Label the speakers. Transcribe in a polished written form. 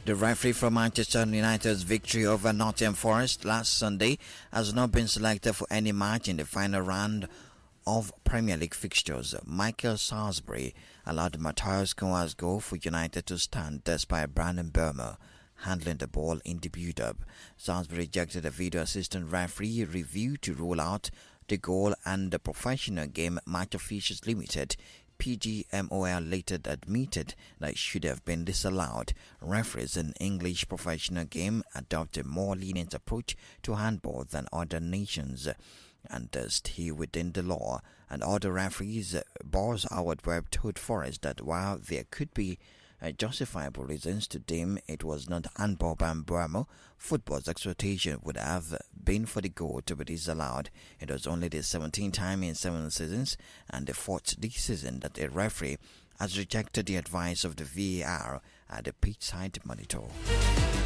Speaker 1: The referee from Manchester United's victory over Nottingham Forest last Sunday has not been selected for any match in the final round of Premier League fixtures. Michael Salisbury allowed Matthias Cunha's goal for United to stand despite Brandon Burma handling the ball in the build-up. Salisbury rejected a video assistant referee review to rule out the goal, and the Professional Game Match Officials Limited PGMOL later admitted that it should have been disallowed. Referees in English professional game adopt a more lenient approach to handball than other nations and stay within the law. And other referees, Boss Howard Webb, told Forest that while there could be justifiable reasons to deem it was not handball by Burma, football's expectation would have been for the goal to be disallowed. It was only the 17th time in 7 seasons and the 4th this season that a referee has rejected the advice of the VAR at the pitchside monitor.